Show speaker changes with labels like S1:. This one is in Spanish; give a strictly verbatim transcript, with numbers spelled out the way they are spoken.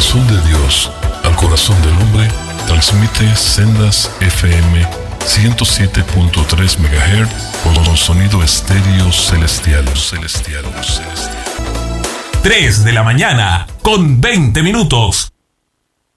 S1: corazón de Dios al corazón del hombre, transmite Sendas F M ciento siete punto tres megahertz con sonido estéreo celestial, celestial, celestial.
S2: tres de la mañana con veinte minutos.